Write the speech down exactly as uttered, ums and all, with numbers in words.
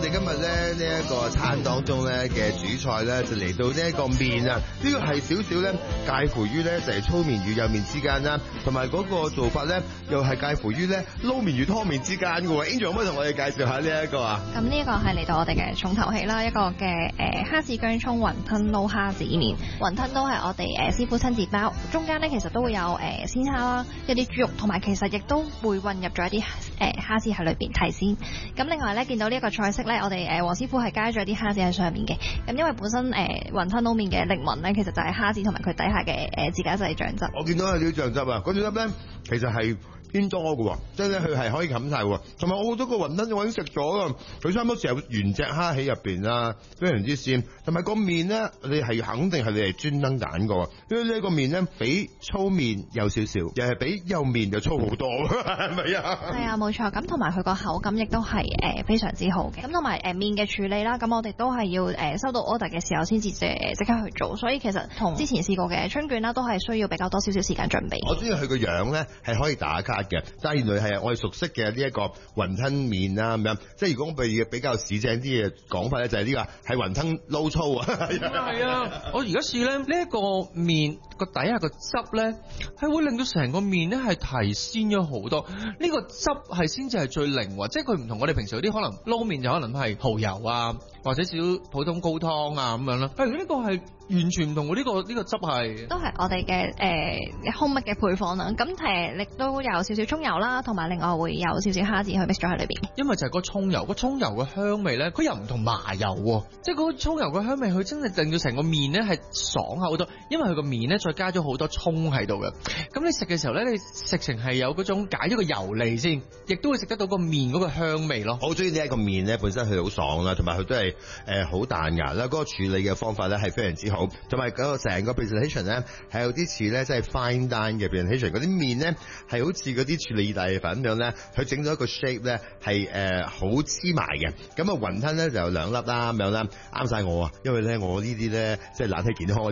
哋今日咧呢一個餐當中咧嘅主菜咧就嚟到呢一個麵啊，呢個係少少咧介乎於咧就係粗麵與幼麵之間啦，同埋嗰個做法咧又係介乎於咧撈麵與湯麵之間嘅喎。Angel 可唔可以同我哋介紹下呢一個啊？ 咁呢一個係嚟到我哋嘅重頭戲啦，一個嘅誒蝦子薑葱雲吞撈蝦子麵，雲吞都係我哋誒師傅親自包，中間咧其實都會有誒鮮蝦啦，一啲豬肉，同埋其實亦都會混入咗一啲誒蝦子喺裏邊提鮮。咁另外咧見到呢一個菜式咧，我哋誒黃師傅係加咗啲蝦子喺上面嘅。咁因為本身誒雲吞撈麵嘅靈魂咧，其實就係蝦子同埋佢底下嘅誒自家製醬汁。 我見到有啲醬汁啊，嗰醬汁咧其實係偏多嘅喎，即係咧佢係可以冚晒喎。同埋我覺得個雲吞我已經食咗啦，佢差唔多時有原隻蝦喺入邊啦，非常之鮮。同埋個麵咧，你係肯定係你係專登揀嘅，因為呢個麵咧比粗麵有少少，又係比幼麵就粗好多，係咪啊？ 係啊，冇錯。咁同埋佢個口感亦都係誒非常之好嘅。咁同埋誒麵嘅處理啦，咁我哋都係要誒收到 order 嘅時候先至即即刻去做，所以其實同之前試過嘅春卷啦，都係需要比較多少少時間準備。 我中意佢個樣咧係可以打卡嘅，但係原來係我哋熟悉嘅呢一個雲吞麵啦咁樣。即係如果我哋比較市正啲嘅講法咧，就係呢個係雲吞撈粗啊。 係啊，我而家試咧呢一個麵個底下個汁咧，係會令到成個麵咧係提鮮咗好多。呢個汁係先至係最靈活，即係佢唔同我哋平時嗰啲可能撈麵就可能係蠔油啊，或者少普通高湯啊咁樣啦。係呢個係完全唔同喎，呢個呢個汁係都係我哋嘅誒空乜嘅配方啦。咁誒亦都有少少葱油啦，同埋另外會有少少蝦子去 mix 咗喺裏邊。 因為就係個葱油，個葱油嘅香味咧，佢又唔同麻油喎，即係嗰個葱油嘅香味，佢真係令到成個麵咧係爽口好多。因為佢個麵咧再加咗好多葱喺度嘅，咁你食嘅時候咧，你食成係有嗰種解咗個油膩先，亦都會食得到個麵嗰個香味咯。 我好中意呢一個麵咧，本身佢好爽啦，同埋佢都係誒好彈牙啦。嗰、那個處理嘅方法咧係非常之好，同埋嗰個成個 presentation 咧係有啲似咧即係 fine dine 嘅 presentation。嗰啲麵咧係好似嗰啲處理意大利粉咁樣咧，佢整咗一個 shape 咧係誒好黐埋嘅。咁啊雲吞咧就有兩粒啦咁樣啦，啱晒我啊，因為咧我呢啲咧即係懶係健康。